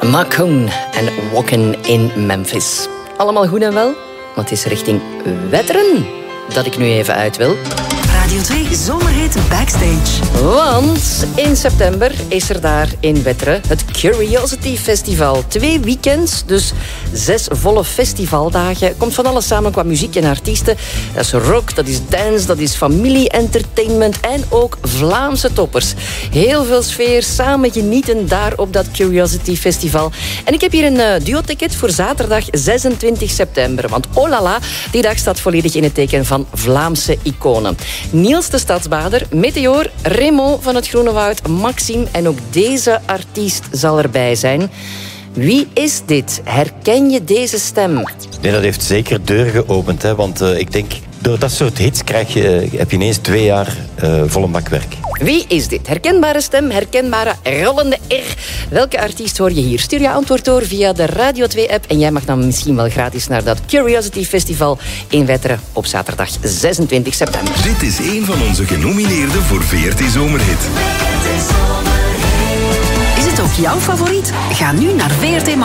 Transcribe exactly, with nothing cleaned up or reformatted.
Macoon en Walkin' in Memphis. Allemaal goed en wel, want het is richting Wetteren dat ik nu even uit wil. Radio twee Zomerhit Backstage. Want in september is er daar in Wetteren het Curiosity Festival. Twee weekends, dus zes volle festivaldagen. Komt van alles samen qua muziek en artiesten. Dat is rock, dat is dance, dat is familie-entertainment en ook Vlaamse toppers. Heel veel sfeer, samen genieten daar op dat Curiosity Festival. En ik heb hier een uh, duo-ticket voor zaterdag zesentwintig september. Want oh la la, die dag staat volledig in het teken van Vlaamse iconen. Niels de Stadsbader, Meteor, Raymond van het Groene Woud, Maxime en ook deze artiest zal erbij zijn. Wie is dit? Herken je deze stem? Nee, dat heeft zeker deuren geopend, hè, want uh, ik denk, door dat soort hits krijg je, uh, heb je ineens twee jaar uh, volle bak werk. Wie is dit? Herkenbare stem, herkenbare rollende R. Welke artiest hoor je hier? Stuur je antwoord door via de Radio twee-app en jij mag dan misschien wel gratis naar dat Curiosity Festival in Wetteren op zaterdag zesentwintig september. Dit is een van onze genomineerden voor V R T Zomerhit. Is het ook jouw favoriet? Ga nu naar V R T